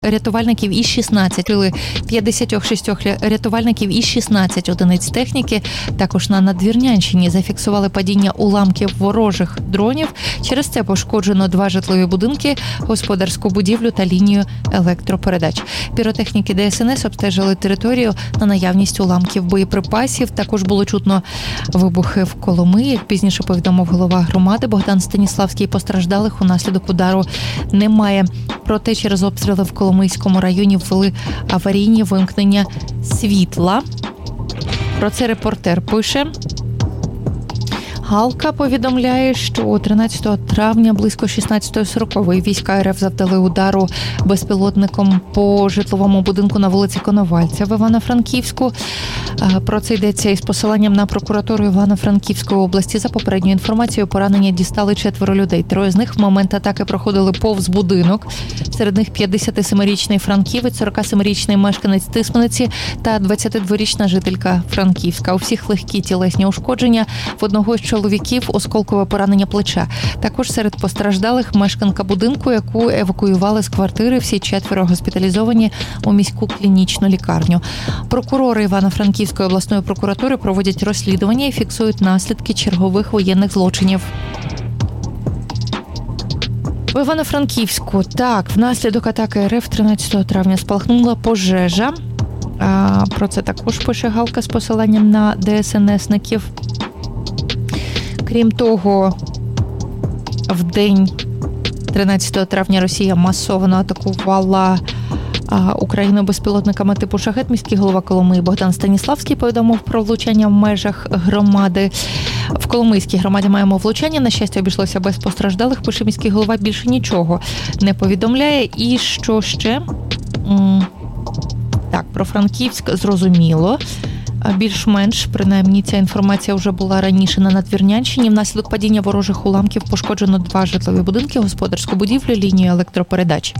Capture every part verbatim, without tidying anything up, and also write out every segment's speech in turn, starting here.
рятувальників і шістнадцять, п'ятдесят шість рятувальників і шістнадцять одиниць техніки. Також на Надвірнянщині зафіксували падіння уламків ворожих дронів. Через це пошкоджено два житлові будинки, господарську будівлю та лінію електропередач. Піротехніки Де Ес Ен Ес обстежили територію на наявність уламків боєприпасів. Також було чутно вибухи в Коломиї. Як пізніше повідомив голова громади Богдан Станіславський, постраждалих унаслідок удару немає. Проте через обстріли в Коломийському районі ввели аварійні вимкнення світла. Про це репортер пише. Галка повідомляє, що тринадцятого травня близько шістнадцятої сорок війська Ер Еф завдали удару безпілотником по житловому будинку на вулиці Коновальця в Івано-Франківську. Про це йдеться із посиланням на прокуратуру Івано-Франківської області. За попередньою інформацією, поранення дістали четверо людей. Троє з них в момент атаки проходили повз будинок. Серед них п'ятдесятисемирічний франківець, сорокасемирічний мешканець Тисмениці та двадцятидворічна жителька Франківська. У всіх легкі тілесні ушкодження. В одного з чоловіків осколкове поранення плеча. Також серед постраждалих мешканка будинку, яку евакуювали з квартири. Всі четверо госпіталізовані у міську клінічну лікарню. Прокурори Івано-Франківської обласної прокуратури проводять розслідування і фіксують наслідки чергових воєнних злочинів. В Івано-Франківську, так, внаслідок атаки Ер Еф тринадцятого травня спалахнула пожежа. А, про це також пише Галка з посиланням на Де Ес Ен Есників. Крім того, в день тринадцятого травня Росія масово атакувала Україну безпілотниками типу «Шахет». Міський голова Коломиї Богдан Станіславський повідомив про влучання в межах громади. В Коломийській громаді маємо влучання. На щастя, обійшлося без постраждалих, пише міський голова. Більше нічого не повідомляє. І що ще? Так, про Франківськ зрозуміло. Більш-менш, принаймні, ця інформація вже була раніше на Надвірнянщині. Внаслідок падіння ворожих уламків пошкоджено два житлові будинки, господарську будівлю, лінію електропередач.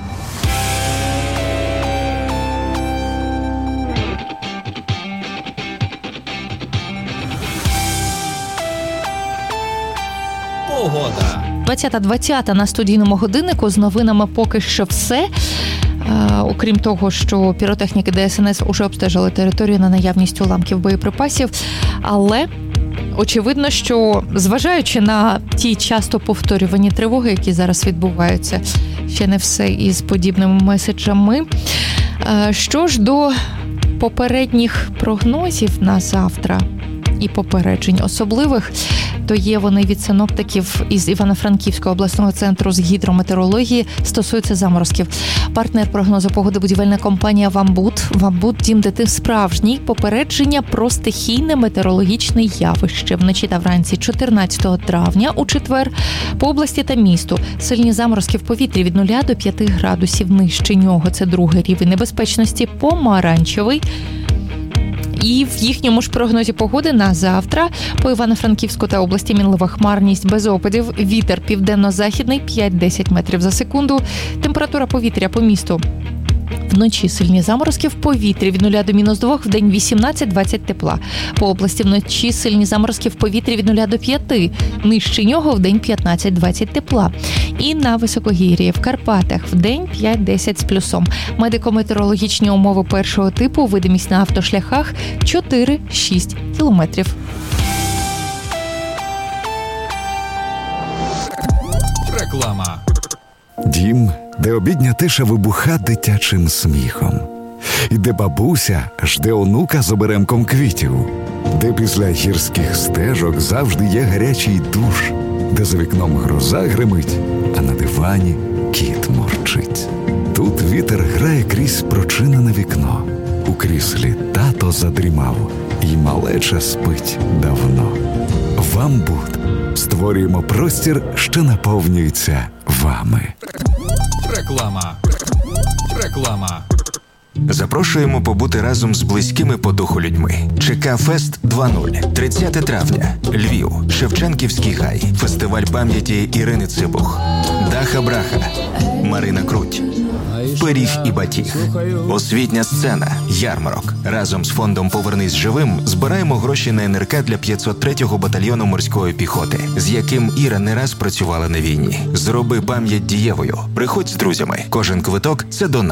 Погода. двадцята двадцята на студійному годиннику. З новинами поки що все. А, окрім того, що піротехніки Де Ес Ен Ес уже обстежили територію на наявність уламків боєприпасів. Але очевидно, що зважаючи на ті часто повторювані тривоги, які зараз відбуваються, ще не все із подібними меседжами. А, що ж до попередніх прогнозів на завтра і попереджень особливих, то є вони від синоптиків із Івано-Франківського обласного центру з гідрометеорології, стосуються заморозків. Партнер прогнозу погоди – будівельна компанія «Вамбуд». «Вамбуд» – дім дитини справжній. Попередження про стихійне метеорологічне явище. Вночі та вранці чотирнадцятого травня у четвер по області та місту сильні заморозки в повітрі від нуля до п'яти градусів. Нижче нього – це другий рівень небезпечності, помаранчевий. І в їхньому ж прогнозі погоди на завтра по Івано-Франківську та області мінлива хмарність без опадів, вітер південно-західний п'ять-десять метрів за секунду, температура повітря по місту. Вночі сильні заморозки в повітрі від нуля до мінус двох, в день вісімнадцять-двадцять тепла. По області вночі сильні заморозки в повітрі від нуля до п'яти, нижче нього в день п'ятнадцять-двадцять тепла. І на високогір'ї в Карпатах в день п'ять-десять з плюсом. Медико-метеорологічні умови першого типу, видимість на автошляхах чотири-шість кілометрів. Реклама. Дім, де обідня тиша вибуха дитячим сміхом. І де бабуся жде онука з оберемком квітів. Де після гірських стежок завжди є гарячий душ. Де за вікном гроза гримить, а на дивані кіт мурчить. Тут вітер грає крізь прочинене вікно. У кріслі тато задрімав, і малеча спить давно. «Вамбуд» створюємо простір, що наповнюється вами. Реклама. Реклама. Запрошуємо побути разом з близькими по духу людьми. ЧК Фест два нуль. тридцяте травня. Львів. Шевченківський гай. Фестиваль пам'яті Ірини Цибух. Даха Браха. Марина Круть. Пиріг і батіг. Освітня сцена. Ярмарок. Разом з фондом «Повернись живим» збираємо гроші на ен ер ка для п'ятсот третього батальйону морської піхоти, з яким Іра не раз працювала на війні. Зроби пам'ять дієвою. Приходь з друзями. Кожен квиток – це донат.